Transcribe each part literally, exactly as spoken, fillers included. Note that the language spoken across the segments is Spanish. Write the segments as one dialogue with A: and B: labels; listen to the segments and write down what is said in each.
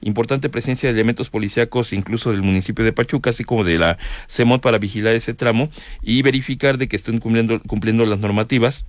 A: importante presencia de elementos policíacos, incluso del municipio de Pachuca, así como de la CEMOT, para vigilar ese tramo y verificar de que estén cumpliendo, cumpliendo las normativas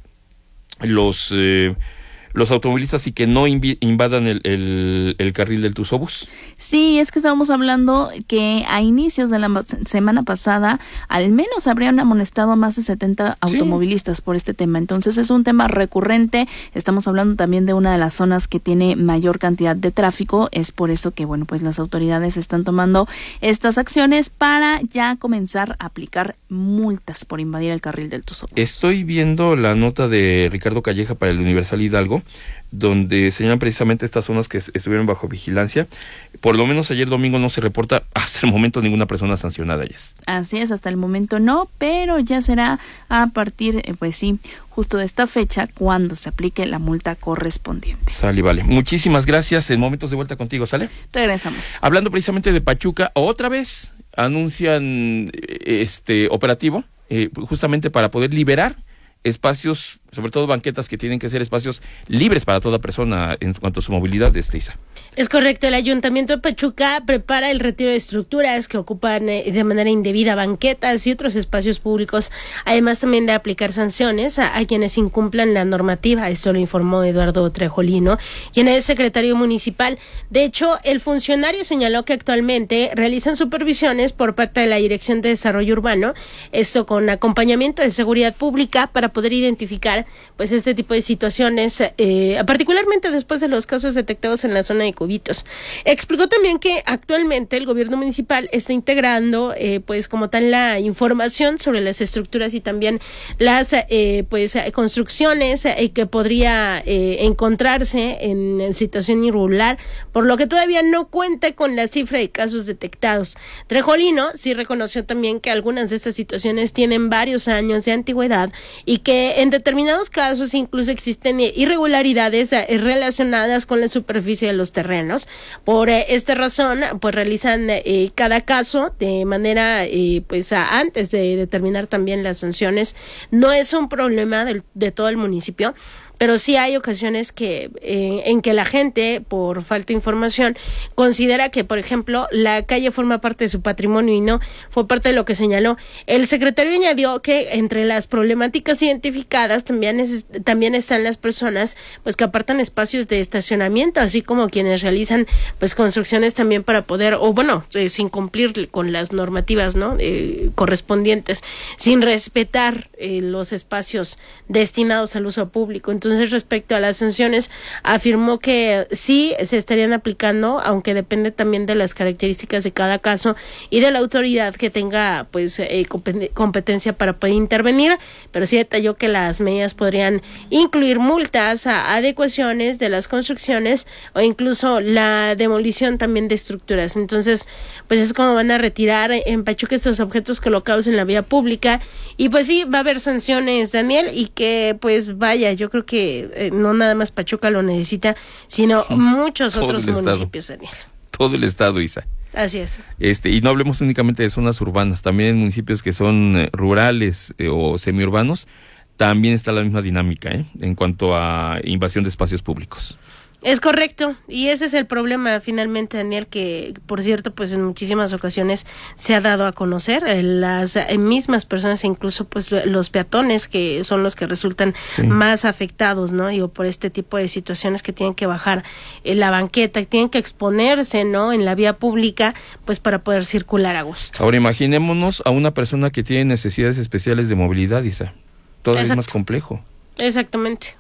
A: los eh, los automovilistas y que no invi- invadan el, el, el carril del Tuzobús.
B: Sí, es que estábamos hablando que a inicios de la ma- semana pasada al menos habrían amonestado a más de setenta automovilistas sí. por este tema. Entonces es un tema recurrente. Estamos hablando también de una de las zonas que tiene mayor cantidad de tráfico. Es por eso que, bueno, pues las autoridades están tomando estas acciones para ya comenzar a aplicar multas por invadir el carril del Tuzobús.
A: Estoy viendo la nota de Ricardo Calleja para el Universal Hidalgo, donde señalan precisamente estas zonas que estuvieron bajo vigilancia. Por lo menos ayer domingo no se reporta hasta el momento ninguna persona sancionada. Yes.
B: Así es, hasta el momento no, pero ya será a partir, eh, pues sí, justo de esta fecha cuando se aplique la multa correspondiente.
A: Sale, vale. Muchísimas gracias. En momentos de vuelta contigo, ¿sale?
B: Regresamos.
A: Hablando precisamente de Pachuca, otra vez anuncian este operativo eh, justamente para poder liberar espacios, sobre todo banquetas que tienen que ser espacios libres para toda persona en cuanto a su movilidad, este Isa.
C: Es correcto, el Ayuntamiento de Pachuca prepara el retiro de estructuras que ocupan eh, de manera indebida banquetas y otros espacios públicos, además también de aplicar sanciones a, a quienes incumplan la normativa. Esto lo informó Eduardo Trejolino, quien es secretario municipal. De hecho, el funcionario señaló que actualmente realizan supervisiones por parte de la Dirección de Desarrollo Urbano, esto con acompañamiento de seguridad pública para poder identificar pues este tipo de situaciones, eh, particularmente después de los casos detectados en la zona de Cubitos. Explicó también que actualmente el gobierno municipal está integrando eh, pues como tal la información sobre las estructuras y también las eh, pues construcciones eh, que podría eh, encontrarse en situación irregular, por lo que todavía no cuenta con la cifra de casos detectados. Trejolino sí reconoció también que algunas de estas situaciones tienen varios años de antigüedad y que en determinados casos incluso existen irregularidades eh, relacionadas con la superficie de los terrenos. Por eh, esta razón, pues realizan eh, cada caso de manera, eh, pues a, antes de determinar también las sanciones. No es un problema del, de todo el municipio, pero sí hay ocasiones que eh, en que la gente, por falta de información, considera que, por ejemplo, la calle forma parte de su patrimonio y no fue parte de lo que señaló. El secretario añadió que entre las problemáticas identificadas también es, también están las personas pues que apartan espacios de estacionamiento, así como quienes realizan pues construcciones también para poder, o bueno, eh, sin cumplir con las normativas, ¿no? Eh, correspondientes, sin respetar eh, los espacios destinados al uso público. Entonces, Entonces, respecto a las sanciones, afirmó que sí se estarían aplicando, aunque depende también de las características de cada caso y de la autoridad que tenga pues eh, competencia para poder intervenir, pero sí detalló que las medidas podrían incluir multas, a adecuaciones de las construcciones o incluso la demolición también de estructuras. Entonces, pues es como van a retirar en Pachuca estos objetos colocados en la vía pública y pues sí, va a haber sanciones, Daniel, y que pues vaya, yo creo que Eh, no nada más Pachuca lo necesita, sino sí, muchos otros municipios, Daniel.
A: Todo el estado, Isa.
C: Así es.
A: Este, y no hablemos únicamente de zonas urbanas, también en municipios que son eh, rurales eh, o semiurbanos, también está la misma dinámica, ¿eh? En cuanto a invasión de espacios públicos.
C: Es correcto, y ese es el problema finalmente, Daniel, que por cierto, pues en muchísimas ocasiones se ha dado a conocer, eh, las eh, mismas personas e incluso pues los peatones que son los que resultan sí. más afectados, ¿no? Digo, por este tipo de situaciones que tienen que bajar eh, la banqueta, que tienen que exponerse, ¿no? En la vía pública, pues para poder circular a gusto.
A: Ahora imaginémonos a una persona que tiene necesidades especiales de movilidad, Isa. Todo es más complejo.
C: Exactamente.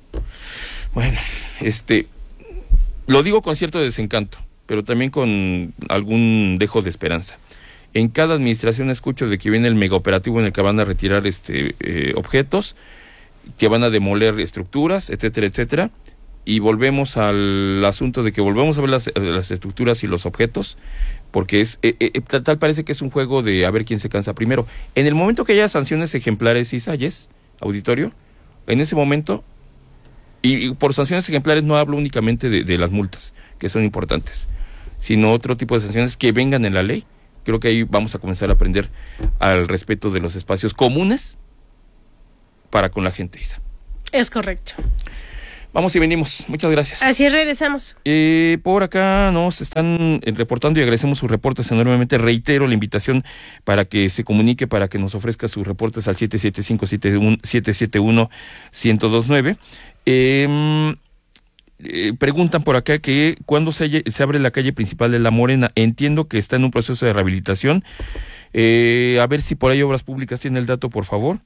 A: Bueno, este, lo digo con cierto desencanto, pero también con algún dejo de esperanza. En cada administración escucho de que viene el megaoperativo en el que van a retirar este eh, objetos, que van a demoler estructuras, etcétera, etcétera, y volvemos al asunto de que volvemos a ver las, las estructuras y los objetos, porque es eh, eh, tal, tal parece que es un juego de a ver quién se cansa primero. En el momento que haya sanciones ejemplares, Isa, yes, auditorio, en ese momento... Y, y por sanciones ejemplares no hablo únicamente de, de las multas, que son importantes, sino otro tipo de sanciones que vengan en la ley. Creo que ahí vamos a comenzar a aprender al respeto de los espacios comunes para con la gente, Isa.
C: Es correcto.
A: Vamos y venimos. Muchas gracias.
C: Así es, regresamos.
A: Eh, por acá nos están reportando y agradecemos sus reportes enormemente. Reitero la invitación para que se comunique, para que nos ofrezca sus reportes al siete siete cinco, siete siete uno, uno cero dos nueve. Eh, eh, preguntan por acá que cuándo se, se abre la calle principal de La Morena. Entiendo que está en un proceso de rehabilitación. Eh, a ver si por ahí Obras Públicas tiene el dato, por favor.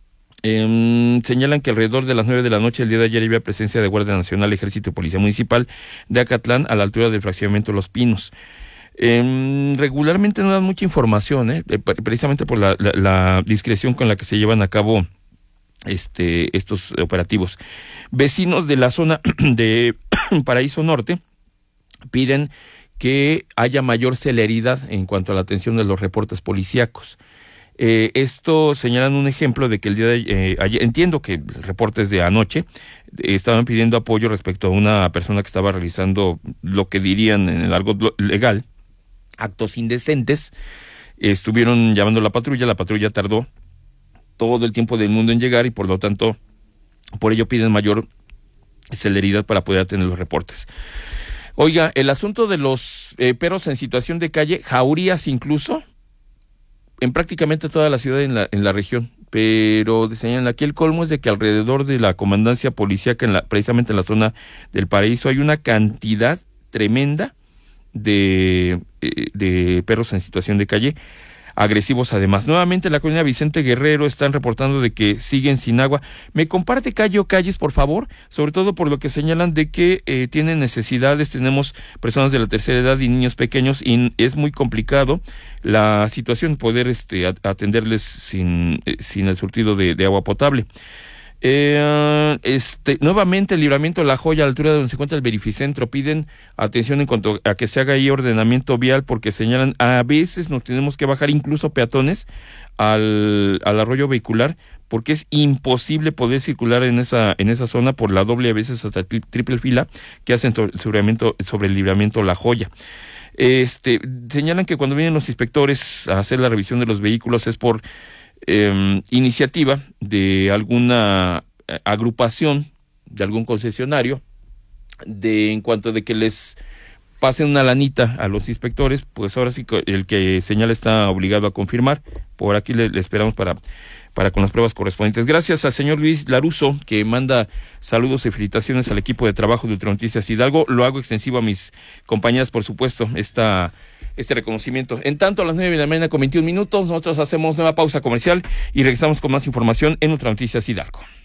A: Eh, señalan que alrededor de las nueve de la noche el día de ayer había presencia de Guardia Nacional, Ejército y Policía Municipal de Acatlán a la altura del fraccionamiento Los Pinos. Eh, regularmente no dan mucha información, eh, precisamente por la, la, la discreción con la que se llevan a cabo este estos operativos. Vecinos de la zona de Paraíso Norte piden que haya mayor celeridad en cuanto a la atención de los reportes policíacos. Eh, esto señalan un ejemplo de que el día de eh, ayer, entiendo que reportes de anoche eh, estaban pidiendo apoyo respecto a una persona que estaba realizando lo que dirían en el argot legal, actos indecentes. Eh, estuvieron llamando a la patrulla, la patrulla tardó todo el tiempo del mundo en llegar y por lo tanto, por ello piden mayor celeridad para poder atender los reportes. Oiga, el asunto de los eh, perros en situación de calle, jaurías incluso, en prácticamente toda la ciudad en la, en la región, pero señalan aquí el colmo es de que alrededor de la comandancia policíaca, en la, precisamente en la zona del Paraíso, hay una cantidad tremenda de, eh, de perros en situación de calle, agresivos además. Nuevamente la colonia Vicente Guerrero están reportando de que siguen sin agua. ¿Me comparte Cayo Calles, por favor? Sobre todo por lo que señalan de que eh, tienen necesidades, tenemos personas de la tercera edad y niños pequeños y es muy complicado la situación, poder este atenderles sin, eh, sin el surtido de, de agua potable. Eh, este, nuevamente el Libramiento de La Joya, a la altura de donde se encuentra el Verificentro, piden atención en cuanto a que se haga ahí ordenamiento vial, porque señalan a veces nos tenemos que bajar incluso peatones al, al arroyo vehicular, porque es imposible poder circular en esa en esa zona por la doble, a veces hasta tri, triple fila que hacen sobre, sobre el Libramiento La Joya. Este, señalan que cuando vienen los inspectores a hacer la revisión de los vehículos es por Eh, iniciativa de alguna agrupación, de algún concesionario, de en cuanto de que les pasen una lanita a los inspectores, pues ahora sí el que señala está obligado a confirmar. Por aquí le, le esperamos para, para con las pruebas correspondientes. Gracias al señor Luis Laruso, que manda saludos y felicitaciones al equipo de trabajo de Ultranoticias Hidalgo. Lo hago extensivo a mis compañeras, por supuesto, esta este reconocimiento. En tanto, a las nueve de la mañana con veintiún minutos, nosotros hacemos nueva pausa comercial y regresamos con más información en Ultranoticias Hidalgo.